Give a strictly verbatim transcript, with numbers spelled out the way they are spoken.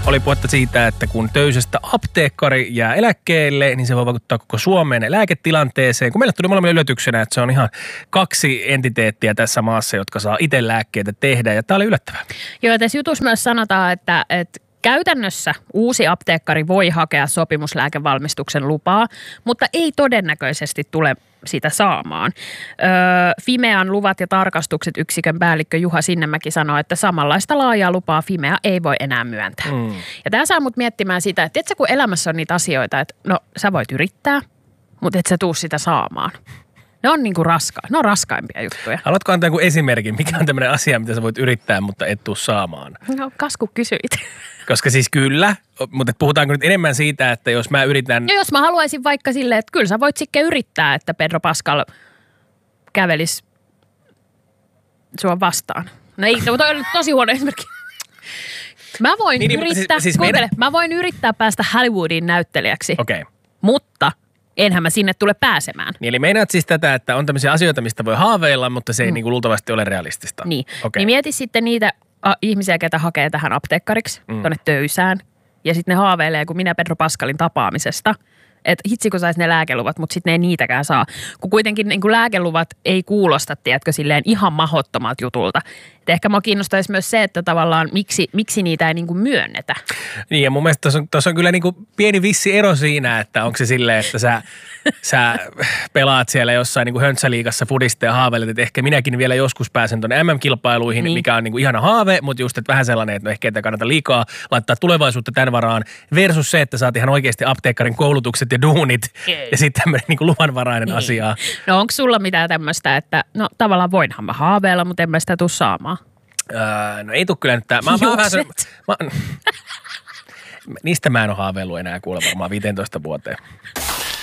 oli puhetta siitä, että kun Töysästä apteekkari jää eläkkeelle, niin se voi vaikuttaa koko Suomen lääketilanteeseen. Kun meille tuli molemmille yllätyksenä, että se on ihan kaksi entiteettiä tässä maassa, jotka saa itse lääkkeitä tehdä, ja tämä oli yllättävää. Joo, tässä jutussa myös sanotaan, että, että käytännössä uusi apteekkari voi hakea sopimuslääkevalmistuksen lupaa, mutta ei todennäköisesti tule sitä saamaan. Öö, Fimean luvat ja tarkastukset yksikön päällikkö Juha Sinnemäki sanoi, että samanlaista laajaa lupaa Fimea ei voi enää myöntää. Mm. Ja tämä saa mut miettimään sitä, että tiedätkö, kun elämässä on niitä asioita, että no sä voit yrittää, mutta et sä tuu sitä saamaan. Ne on niinku raska, ne on raskaimpia juttuja. Haluatko antaa joku esimerkin, mikä on tämmöinen asia, mitä sä voit yrittää, mutta et tuu saamaan? No, kas kun kysyit. Koska siis kyllä, mutta puhutaanko nyt enemmän siitä, että jos mä yritän... No jos mä haluaisin vaikka silleen, että kyllä sä voit sitten yrittää, että Pedro Pascal kävelisi sua vastaan. No ei, mutta toi on tosi huono esimerkki. Mä voin niin, yrittää, siis, siis kuuntele, meidän... mä voin yrittää päästä Hollywoodin näyttelijäksi, okay. Mutta enhän mä sinne tule pääsemään. Niin, eli meinaat siis tätä, että on tämmöisiä asioita, mistä voi haaveilla, mutta se ei mm. niin kuin luultavasti ole realistista. Niin, okay. Niin mieti sitten niitä a, ihmisiä, ketä hakee tähän apteekkariksi, mm. tuonne Töysään. Ja sitten ne haaveilee, kun minä Pedro Pascalin tapaamisesta, että hitsi kun saisi ne lääkeluvat, mutta sitten ne ei niitäkään saa. Kun kuitenkin niin kuin lääkeluvat ei kuulosta, tiedätkö, silleen ihan mahottomalta jutulta. Et ehkä mua kiinnostaisi myös se, että tavallaan miksi, miksi niitä ei niin kuin myönnetä. Niin ja mun mielestä tuossa on, tuossa on kyllä niin kuin pieni vissi ero siinä, että onko se silleen, että sä, sä pelaat siellä jossain niin kuin höntsäliigassa fudista ja haaveilet, että ehkä minäkin vielä joskus pääsen tuonne M M-kilpailuihin, niin. mikä on niin kuin ihana haave, mutta just että vähän sellainen, että no ehkä ei kannata liikaa laittaa tulevaisuutta tämän varaan versus se, että saat ihan oikeasti apteekkarin koulutukset ja duunit ei. Ja sitten tämmöinen niin kuin luvanvarainen ei. asia. No onko sulla mitään tämmöistä, että no tavallaan voinhan mä haaveilla, mutta en mä sitä tule saamaan? Öö, no ei tule kyllä nyt tää. Mä, mä, vähän sen, mä, niistä mä en ole haaveillut enää kuule varmaan viisitoista vuoteen.